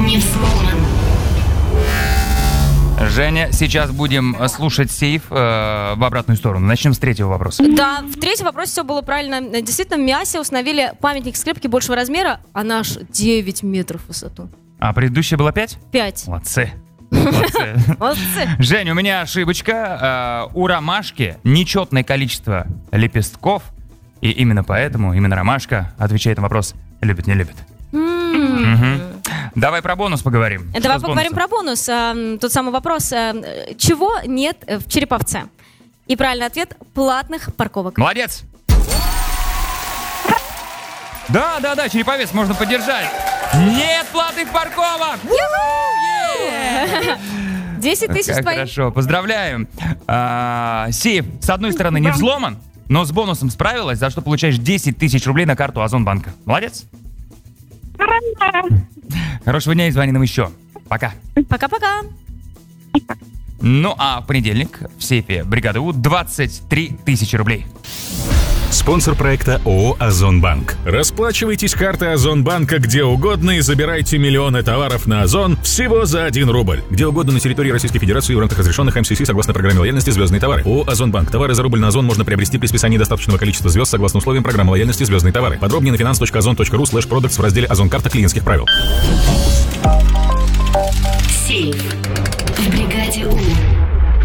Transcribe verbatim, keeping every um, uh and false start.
не взломан. Женя, сейчас будем слушать сейф э, в обратную сторону. Начнем с третьего вопроса. Да, в третьем вопросе все было правильно. Действительно, в Миасе установили памятник скрипки большего размера, а наш девять метров в высоту. А предыдущая была пять? пять. Молодцы. Молодцы. Молодцы. Жень, у меня ошибочка. Э, у ромашки нечетное количество лепестков. И именно поэтому, именно ромашка отвечает на вопрос «любит, не любит». Угу. Давай про бонус поговорим. Давай поговорим про бонус. А, тот самый вопрос. А, чего нет в Череповце? И правильный ответ – платных парковок. Молодец! Да, да, да, Череповец можно поддержать. Нет платных парковок! десять тысяч Как твоих. хорошо, поздравляем. А, сейф, с одной стороны, не взломан, но с бонусом справилась, за что получаешь десять тысяч рублей на карту Озонбанка. Молодец? Хорошего дня и звони нам еще. Пока. Пока-пока. Ну а в понедельник в сейфе бригады У двадцать три тысячи рублей. Спонсор проекта ООО «Озонбанк». Расплачивайтесь картой Озонбанка где угодно и забирайте миллионы товаров на Озон всего за один рубль. Где угодно на территории Российской Федерации в рамках разрешенных эм си си согласно программе лояльности «Звездные товары». ООО «Озонбанк». Товары за рубль на Озон можно приобрести при списании достаточного количества звезд согласно условиям программы лояльности «Звездные товары». Подробнее на finance точка озон точка ру слэш продактс в разделе «Озон карта клиентских правил». Сейф.